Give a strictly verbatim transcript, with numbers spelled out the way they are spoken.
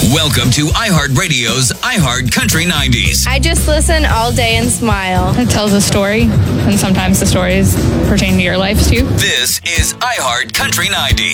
Welcome to iHeartRadio's iHeart Country nineties. I just listen all day and smile. It tells a story, and sometimes the stories pertain to your life too. This is iHeart Country nineties.